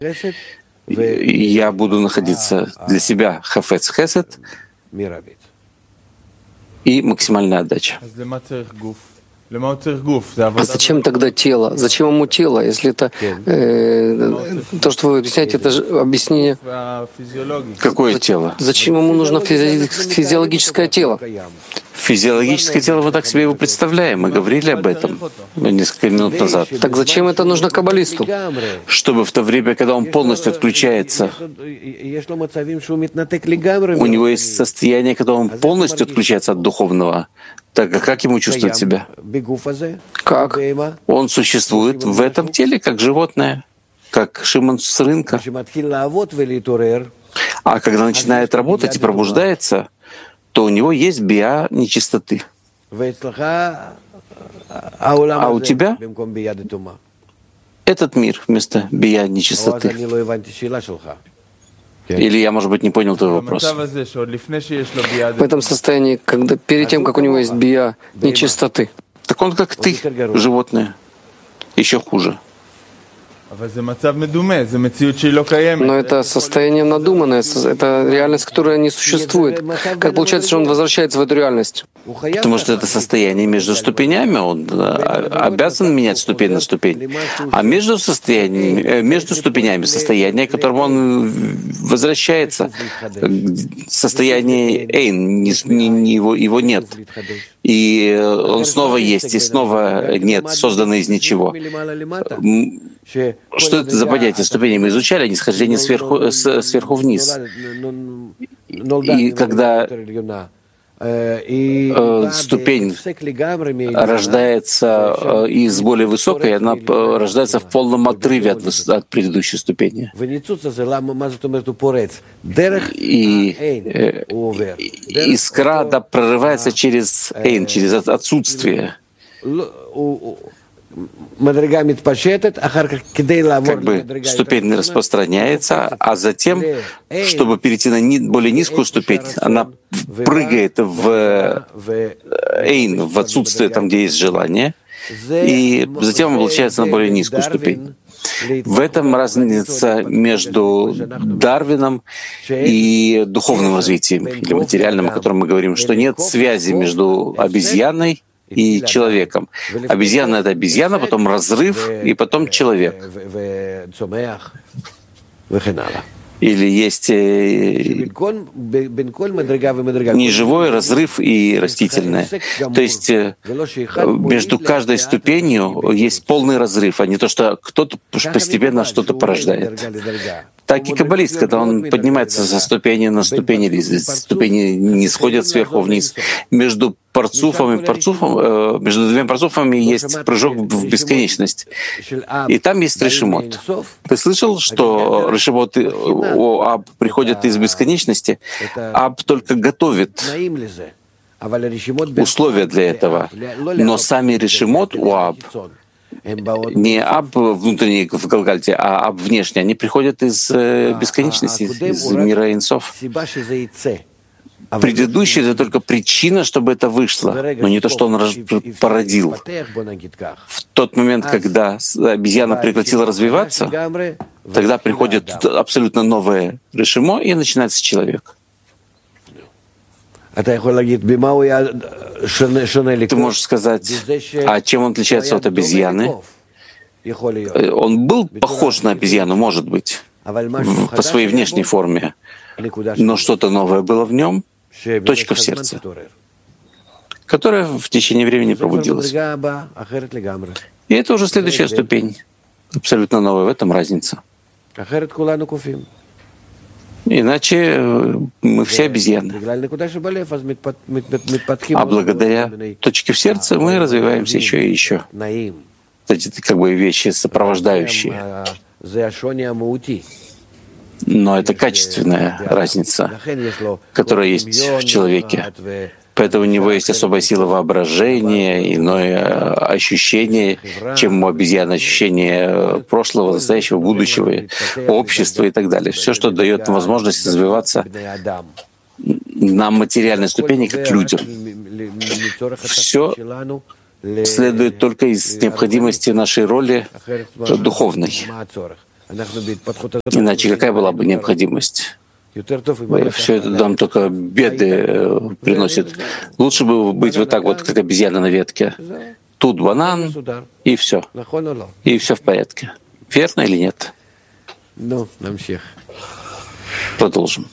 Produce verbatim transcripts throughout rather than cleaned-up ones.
я буду находиться для себя хафец хесед и максимальная отдача. А зачем тогда тело? Зачем ему тело, если это э, то, что вы объясняете, это же объяснение? Какое тело? Зачем ему нужно физи- физиологическое тело? Физиологическое тело, мы так себе его представляем. Мы говорили об этом несколько минут назад. Так зачем это нужно каббалисту? Чтобы в то время, когда он полностью отключается, у него есть состояние, когда он полностью отключается от духовного. Так а как ему чувствовать себя? Как? Он существует в этом теле, как животное, как Шимон с рынка. А когда начинает работать и пробуждается, то у него есть биа нечистоты. А у тебя этот мир вместо биа нечистоты. Или я, может быть, не понял твой вопрос. В этом состоянии, когда перед тем, как у него есть биа нечистоты. Так он как ты, животное, еще хуже. Но это состояние надуманное, это реальность, которая не существует. Как получается, что он возвращается в эту реальность? Потому что это состояние между ступенями, он обязан менять ступень на ступень. А между, состояниями, между ступенями состояние, к которому он возвращается, состояние Эйн, не, не, его, его нет. И он снова есть, и снова нет, созданный из ничего. Что это за понятие ступени? Мы изучали нисхождение сверху, сверху вниз. И когда э, ступень рождается э, из более высокой, она рождается в полном отрыве от, от предыдущей ступени. И э, искра да, прорывается через эйн, через отсутствие. Как бы ступень распространяется, а затем, чтобы перейти на ни, более низкую ступень, она прыгает в эйн, в отсутствие там, где есть желание, и затем облачается на более низкую ступень. В этом разница между Дарвином и духовным развитием, или материальным, о котором мы говорим, что нет связи между обезьяной и человеком. Обезьяна — это обезьяна, потом разрыв, и потом человек. Или есть неживой разрыв и растительное. То есть между каждой ступенью есть полный разрыв, а не то, что кто-то постепенно что-то порождает. Так и каббалист, когда он поднимается со ступени на ступень, или ступени не сходят сверху вниз, между парцуфом и парцуфом, э, между двумя парцуфами есть прыжок в бесконечность. И там есть решимот. Ты слышал, что решимот у Аб приходят из бесконечности? Аб только готовит условия для этого. Но сами решимот у Аб, не Аб внутренний в Галгальте, а Аб внешний, они приходят из э, бесконечности, из мира Эйнсов. Предыдущий — это только причина, чтобы это вышло, но не то, что он породил. В тот момент, когда обезьяна прекратила развиваться, тогда приходит абсолютно новое решимо, и начинается человек. Ты можешь сказать, а чем он отличается от обезьяны? Он был похож на обезьяну, может быть, по своей внешней форме, но что-то новое было в нем, точка в сердце, которая в течение времени пробудилась. И это уже следующая ступень, абсолютно новая, в этом разница. Иначе мы все обезьяны. А благодаря точке в сердце мы развиваемся еще и еще. Это как бы вещи сопровождающие. Но это качественная разница, которая есть в человеке. Поэтому у него есть особая сила воображения, иное ощущение, чем у обезьяны, ощущение прошлого, настоящего, будущего, общества и так далее. Все, что дает нам возможность развиваться на материальной ступени, как людям. Все следует только из необходимости нашей роли духовной. Иначе какая была бы необходимость? Все это нам только беды приносит. Лучше бы быть вот так вот, как обезьяна на ветке. Тут банан, и все. И все в порядке. Верно или нет? Продолжим.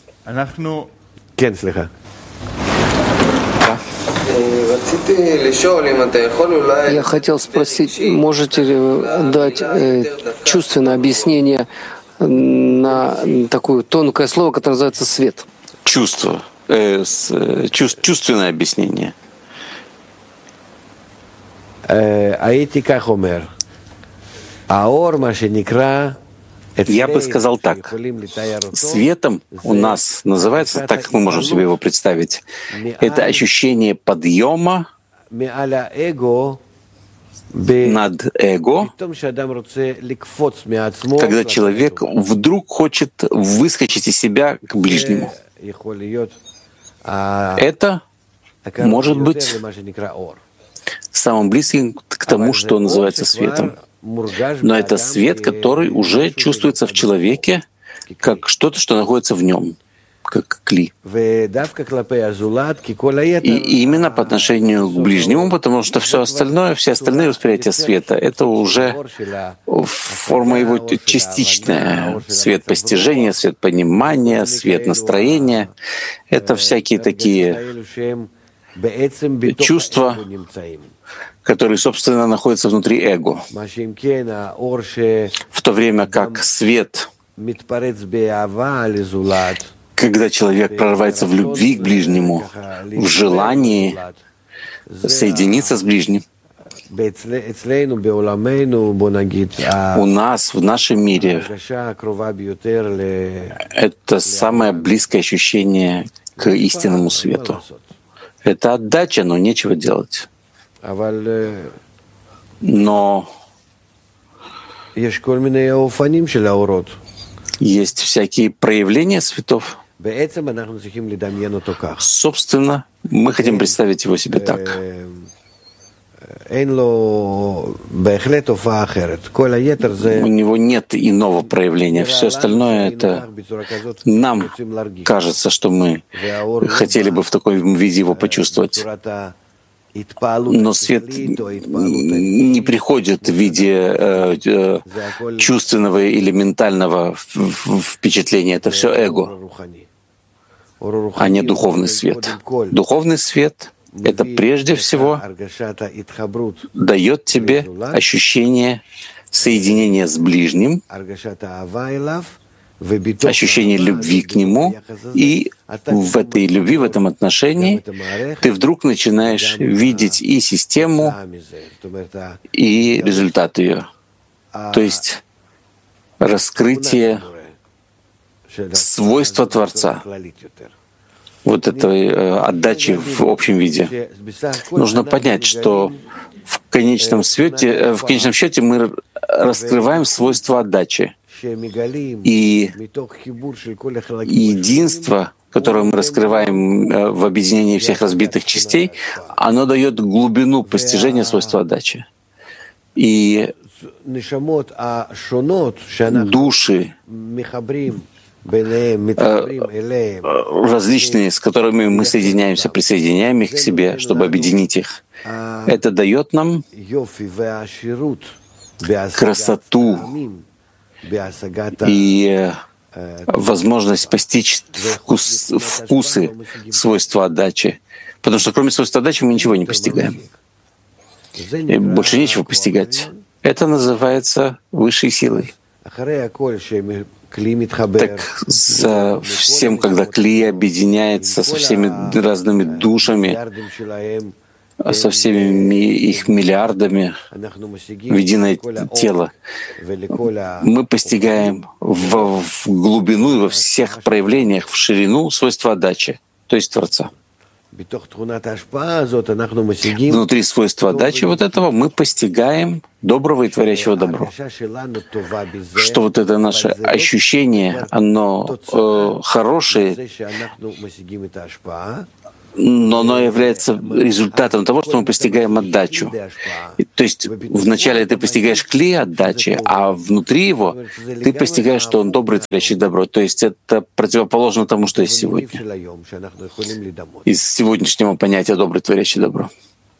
Я хотел спросить, можете ли вы дать э, чувственное объяснение на такое тонкое слово, которое называется «свет»? Чувство. Э, с, э, чувств, чувственное объяснение. Я бы сказал так. Светом у нас называется, так как мы можем себе его представить, это ощущение подъема над эго, когда человек вдруг хочет выскочить из себя к ближнему. Это может быть самым близким к тому, что называется светом. Но это свет, который уже чувствуется в человеке как что-то, что находится в нем, как кли. И именно по отношению к ближнему, потому что все остальное, все остальные восприятия света, это уже форма его частичная. Свет постижения, свет понимания, свет настроения. Это всякие такие чувства, которые, собственно, находятся внутри эго. В то время как свет, когда человек прорывается в любви к ближнему, в желании соединиться с ближним, у нас, в нашем мире, это самое близкое ощущение к истинному свету. Это отдача, но нечего делать. Но есть всякие проявления светов. Собственно, мы хотим представить его себе так. У него нет иного проявления. Все остальное — это нам кажется, что мы хотели бы в таком виде его почувствовать. Но свет не приходит в виде э, э, чувственного или ментального впечатления. Это все эго, а не духовный свет. Духовный свет — это прежде всего дает тебе ощущение соединения с ближним, ощущение любви к нему, и в этой любви, в этом отношении ты вдруг начинаешь видеть и систему, и результат ее. То есть раскрытие свойства Творца, вот этой отдачи в общем виде. Нужно понять, что в конечном счете, в конечном счете мы раскрываем свойства отдачи. И единство, которое мы раскрываем в объединении всех разбитых частей, оно дает глубину постижения свойства отдачи. И души различные, с которыми мы соединяемся, присоединяем их к себе, чтобы объединить их. Это дает нам красоту и возможность постичь вкус, вкусы свойства отдачи. Потому что кроме свойства отдачи мы ничего не постигаем. И больше нечего постигать. Это называется высшей силой. Так со всем, когда кли объединяется со всеми разными душами, со всеми их миллиардами в единое тело, мы постигаем в, в глубину и во всех проявлениях, в ширину свойства отдачи, то есть Творца. Внутри свойства отдачи вот этого мы постигаем доброго и творящего добро. Что вот это наше ощущение, оно э, хорошее, но оно является результатом того, что мы постигаем отдачу. То есть вначале ты постигаешь клей отдачи, а внутри его ты постигаешь, что он добрый, творящий добро. То есть это противоположно тому, что есть сегодня. Из сегодняшнего понятия добрый, творящий добро.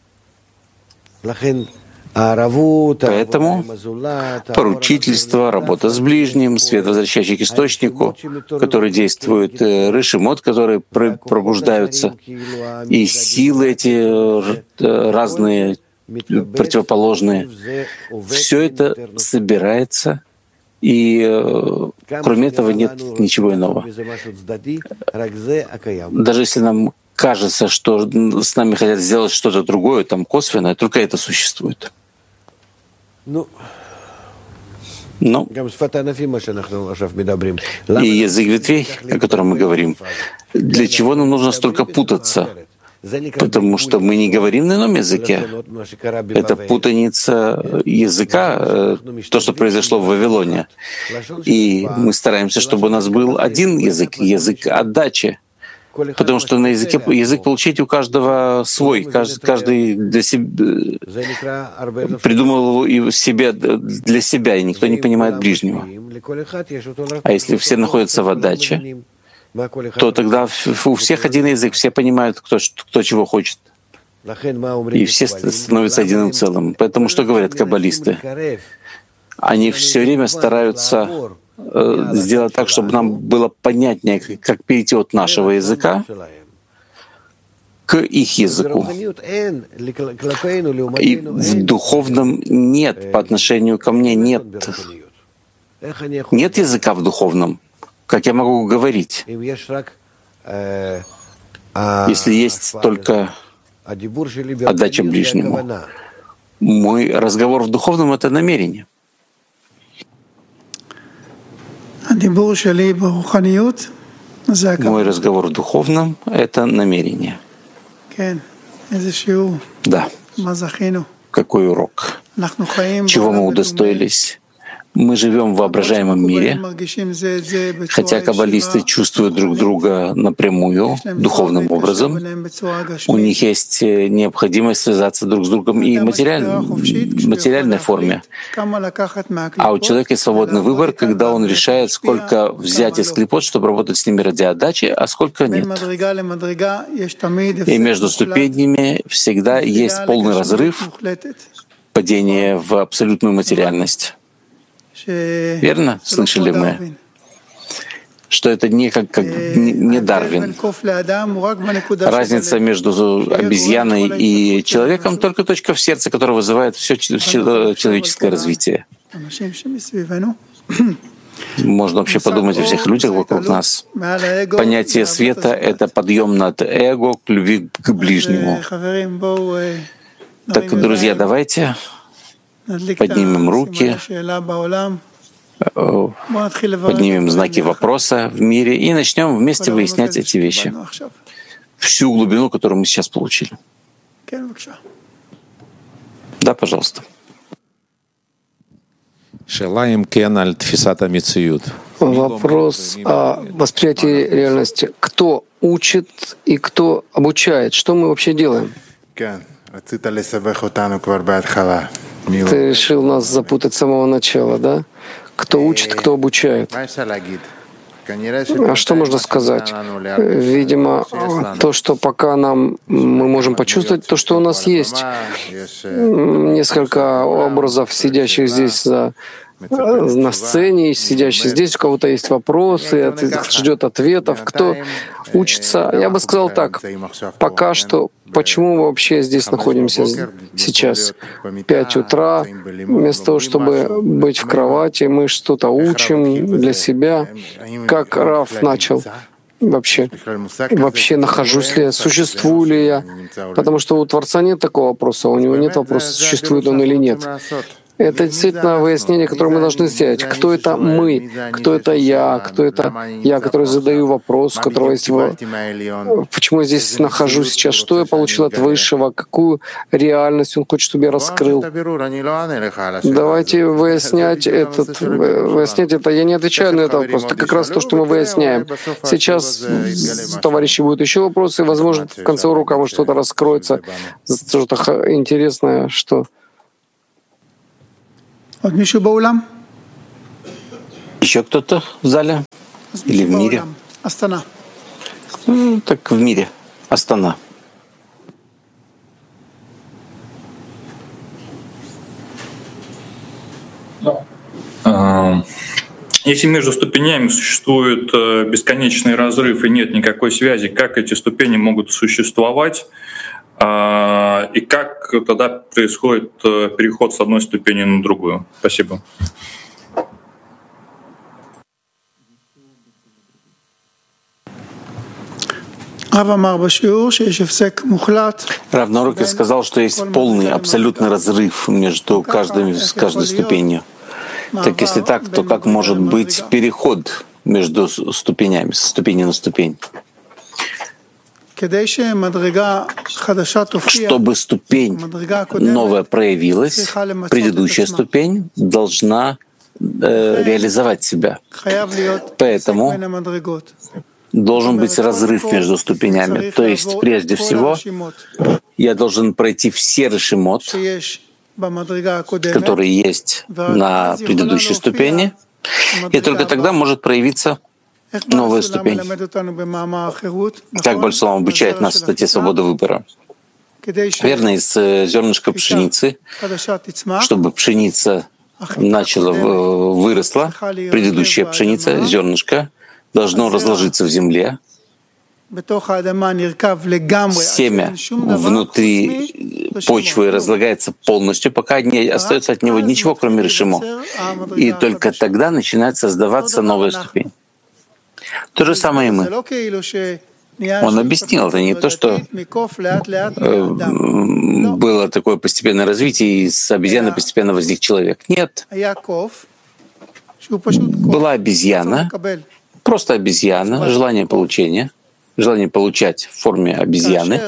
Поэтому поручительство, работа с ближним, свет, возвращающий к источнику, который действует, ришимот, которые пробуждаются, и силы эти разные, противоположные, все это собирается, и кроме этого нет ничего иного. Даже если нам кажется, что с нами хотят сделать что-то другое, там косвенное, только это существует. Но и язык ветвей, о котором мы говорим, для чего нам нужно столько путаться? Потому что мы не говорим на ином языке. Это путаница языка, то, что произошло в Вавилоне. И мы стараемся, чтобы у нас был один язык, язык отдачи. Потому что на языке язык получить у каждого свой, каждый, каждый для себя придумал его себе для себя, и никто не понимает ближнего. А если все находятся в отдаче, то тогда у всех один язык, все понимают, кто, кто чего хочет. И все становятся единым целым. Поэтому что говорят каббалисты? Они все время стараются сделать так, чтобы нам было понятнее, как перейти от нашего языка к их языку. И в духовном нет, по отношению ко мне нет. Нет языка в духовном. Как я могу говорить? Если есть только отдача ближнему. Мой разговор в духовном — это намерение. Мой разговор в духовном — это намерение. Да. Какой урок? Чего мы удостоились? Мы живем в воображаемом мире, хотя каббалисты чувствуют друг друга напрямую, духовным образом. У них есть необходимость связаться друг с другом и в материаль... материальной форме. А у человека есть свободный выбор, когда он решает, сколько взять из клипот, чтобы работать с ними ради отдачи, а сколько нет. И между ступенями всегда есть полный разрыв, падение в абсолютную материальность. Верно? Слышали мы, что это не как, как не, не Дарвин. Разница между обезьяной и человеком — только точка в сердце, которая вызывает все человеческое развитие. Можно вообще подумать о всех людях вокруг нас. Понятие света — это подъем над эго к любви к ближнему. Так, друзья, давайте поднимем руки, поднимем знаки вопроса в мире и начнем вместе выяснять эти вещи. Всю глубину, которую мы сейчас получили. Да, пожалуйста. Вопрос о восприятии реальности. Кто учит и кто обучает? Что мы вообще делаем? Ты решил нас запутать с самого начала, да? Кто учит, кто обучает? А что можно сказать? Видимо, то, что пока нам мы можем почувствовать, то, что у нас есть. Несколько образов, сидящих здесь за на сцене, сидящий здесь, у кого-то есть вопросы, ждет ответов, кто учится. Я бы сказал так, пока что, почему мы вообще здесь находимся сейчас? Пять утра, вместо того, чтобы быть в кровати, мы что-то учим для себя. Как Рав начал вообще? Вообще нахожусь ли я, существую ли я? Потому что у Творца нет такого вопроса, у него нет вопроса, существует он или нет. Это действительно выяснение, которое мы должны сделать. Кто это мы? Кто это я? Кто это я, который задаю вопрос, у которого есть его... Почему я здесь нахожусь сейчас? Что я получил от Высшего? Какую реальность Он хочет, чтобы я раскрыл? Давайте выяснять, этот, выяснять это. Я не отвечаю на этот вопрос. Это как раз то, что мы выясняем. Сейчас товарищи будут еще вопросы. Возможно, в конце урока может что-то раскроется, что-то интересное, что... Еще кто-то в зале? Или в мире? Ну, так в мире. Астана. Если между ступенями существует бесконечный разрыв и нет никакой связи, как эти ступени могут существовать? И как тогда происходит переход с одной ступени на другую? Спасибо. Рав на уроке сказал, что есть полный, абсолютный разрыв между каждой, с каждой ступенью. Так если так, то как может быть переход между ступенями, со ступени на ступень? Чтобы ступень новая проявилась, предыдущая ступень должна э, реализовать себя. Поэтому должен быть разрыв между ступенями. То есть, прежде всего, я должен пройти все решимот, которые есть на предыдущей ступени, и только тогда может проявиться новая ступень. Как Бальсулам обучает нас в статье «Свобода выбора». Верно, из зернышка пшеницы, чтобы пшеница начала выросла, предыдущая пшеница, зернышко, должно разложиться в земле. Семя внутри почвы разлагается полностью, пока не остается от него ничего, кроме решимо. И только тогда начинает создаваться новая ступень. То же самое и мы. Он объяснил, это не то, что было такое постепенное развитие, и с обезьяны постепенно возник человек. Нет. Была обезьяна, просто обезьяна, желание получения, желание получать в форме обезьяны.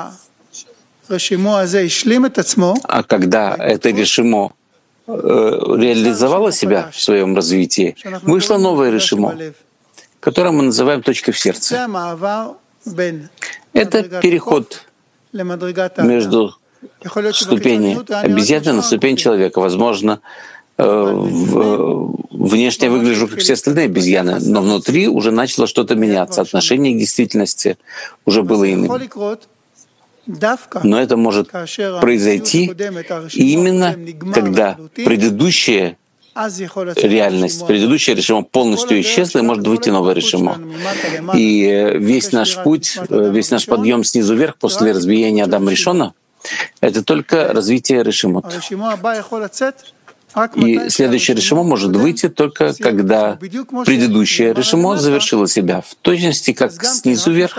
А когда это решимо реализовало себя в своем развитии, вышло новое решимо, которое мы называем точкой в сердце. Это переход между ступеней обезьяны на ступень человека. Возможно, внешне я выгляжу, как все остальные обезьяны, но внутри уже начало что-то меняться. Отношение к действительности уже было иным. Но это может произойти именно когда предыдущая реальность, предыдущее решимо полностью исчезла, и может выйти новое решимо. И весь наш путь, весь наш подъем снизу вверх после разбиения Адама Ришона — это только развитие решимот. И следующее решимо может выйти только когда предыдущее решимо завершило себя, в точности как снизу вверх,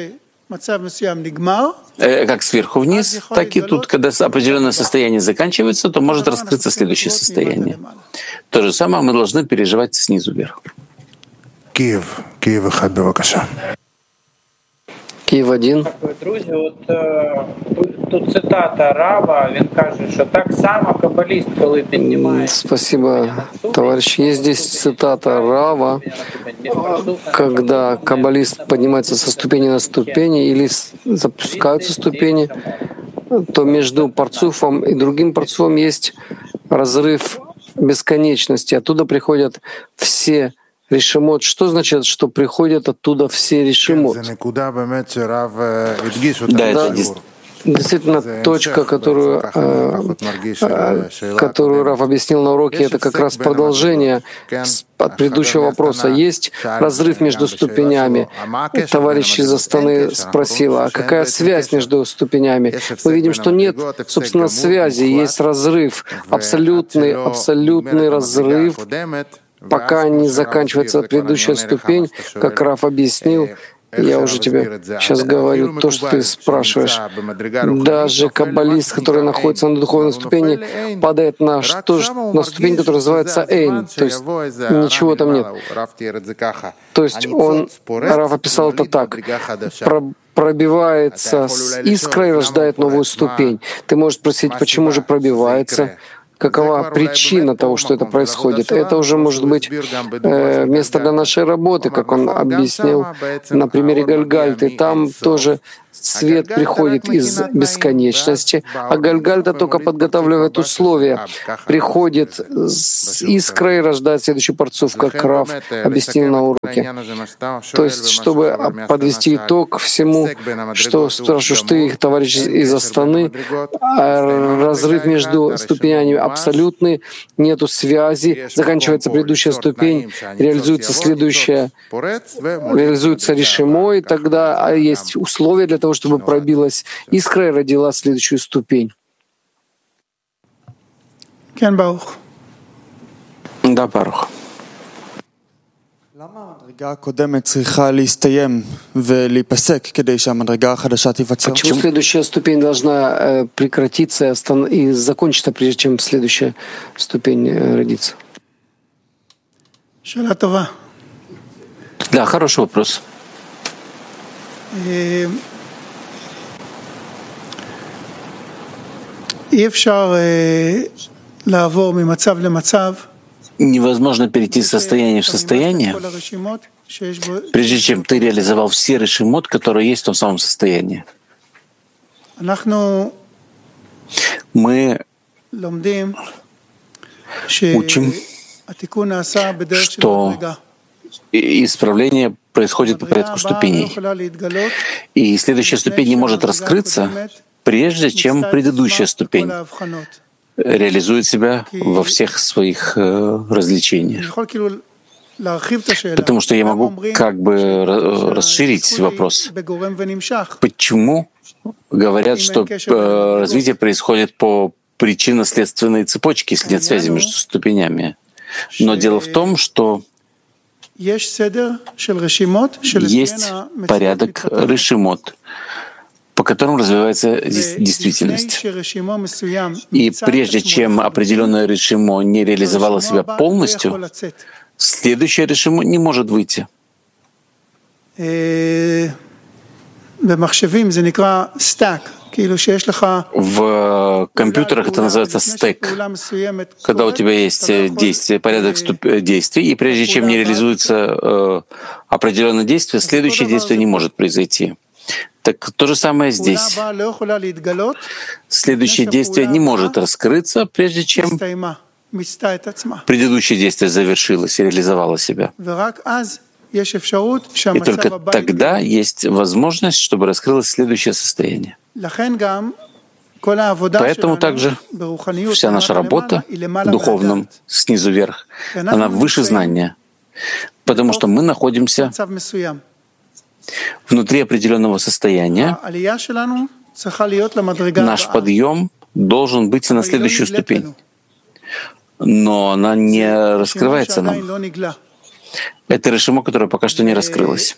как сверху вниз, так и тут, когда определенное состояние заканчивается, то может раскрыться следующее состояние. То же самое мы должны переживать снизу вверх. Киев, Киев, Бевакаша. Київ один. Друзі, от тут цитата Рава, він каже, що так само каббаліст, коли піднімає... Спасибо, товарищ. Есть здесь цитата Рава, когда каббалист поднимается со ступени на ступени или запускаются ступени, то между парцуфом и другим парцуфом есть разрыв бесконечности. Оттуда приходят все решимот. Что значит, что приходят оттуда все решимот? Да, это действительно точка, которую, которую Рав объяснил на уроке, это как раз продолжение от предыдущего вопроса. Есть разрыв между ступенями. Товарищ из Астаны спросил, а какая связь между ступенями? Мы видим, что нет, собственно, связи, есть разрыв, абсолютный, абсолютный разрыв, пока не заканчивается предыдущая ступень, как Рав объяснил, Я уже тебе сейчас говорю то, что ты спрашиваешь. Даже каббалист, который находится на духовной ступени, падает на, что, на ступень, которая называется Эйн, то есть ничего там нет. То есть он, Рав описал это так, пробивается с искрой и рождает новую ступень. Ты можешь спросить, почему же пробивается? Какова причина того, что это происходит? Это уже может быть э, место для нашей работы, как он объяснил на примере Гальгальты. Там тоже свет приходит из бесконечности, а Гальгальта только подготавливает условия. Приходит с искрой и рождает следующую порцию, как Рав объяснил на уроке. То есть, чтобы подвести итог всему, что спрашиваешь ты, товарищ из Астаны, разрыв между ступенями абсолютный, нету связи, заканчивается предыдущая ступень, реализуется следующая, реализуется решимо, и тогда есть условия для того, чтобы пробилась искра и родила следующую ступень. Да, Барух. Почему следующая ступень должна э, прекратиться и, остан- и закончиться, прежде чем следующая ступень э, родится? Да, хороший вопрос. Невозможно перейти из состояния в состояние, прежде чем ты реализовал все решимот, которые есть в том самом состоянии. Мы учим, что исправление происходит по порядку ступеней. И следующая ступень не может раскрыться, прежде чем предыдущая ступень реализует себя во всех своих э, развлечениях. Потому что я могу как бы расширить вопрос. Почему говорят, что э, развитие происходит по причинно-следственной цепочке, если нет связи между ступенями? Но дело в том, что есть порядок решимот, по которым развивается действительность. И прежде чем определенное решимо не реализовало себя полностью, следующее решимо не может выйти. В компьютерах это называется стек, когда у тебя есть действие, порядок действий, и прежде чем не реализуется э, определенное действие, следующее действие не может произойти. Так то же самое здесь. Следующее действие не может раскрыться, прежде чем предыдущее действие завершилось и реализовало себя. И только тогда есть возможность, чтобы раскрылось следующее состояние. Поэтому также вся наша работа в духовном снизу вверх, она выше знания, потому что мы находимся внутри определенного состояния. Наш подъем должен быть на следующую ступень, но она не раскрывается нам. Это решимо, которое пока что не раскрылось.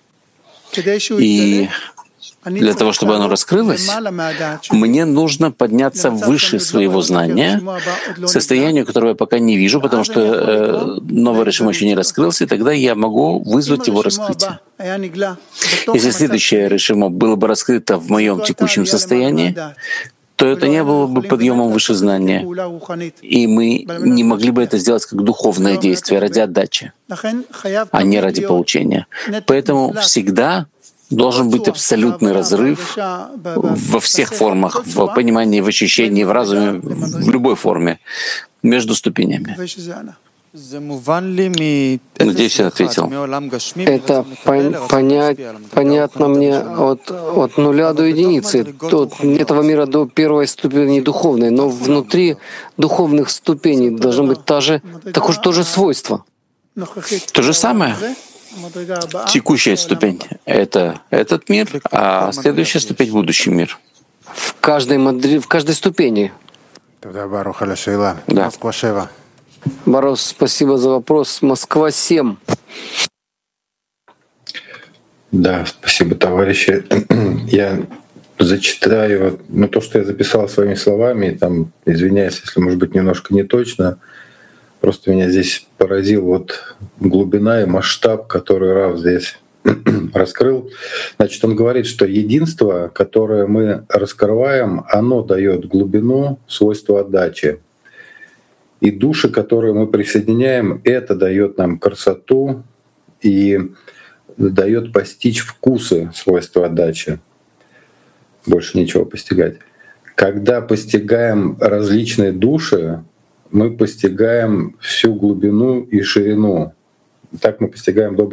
И для того, чтобы оно раскрылось, мне нужно подняться выше своего знания, к состоянию, которого я пока не вижу, потому что э, новое решимо еще не раскрылось, и тогда я могу вызвать его раскрытие. Если следующее решимо было бы раскрыто в моем текущем состоянии, то это не было бы подъемом выше знания, и мы не могли бы это сделать как духовное действие ради отдачи, а не ради получения. Поэтому всегда должен быть абсолютный разрыв во всех формах, в понимании, в ощущении, в разуме, в любой форме между ступенями. Надеюсь, я ответил. Это понять, понятно мне от, от нуля до единицы, от этого мира до первой ступени духовной, но внутри духовных ступеней должно быть та же, такое же тоже свойство. То же самое. Текущая ступень — это этот мир, а следующая ступень — будущий мир. В каждой, модели, в каждой ступени. Да. Борос, спасибо за вопрос. Москва семь. Да, спасибо, товарищи. Я зачитаю ну, то, что я записал своими словами, там, извиняюсь, если, может быть, немножко не точно. Просто меня здесь поразил вот глубина и масштаб, который Рав здесь раскрыл. Значит, он говорит, что единство, которое мы раскрываем, оно дает глубину, свойство отдачи. И души, которые мы присоединяем, это дает нам красоту и дает постичь вкусы, свойства отдачи. Больше ничего постигать. Когда постигаем различные души, мы постигаем всю глубину и ширину. Так мы постигаем доброе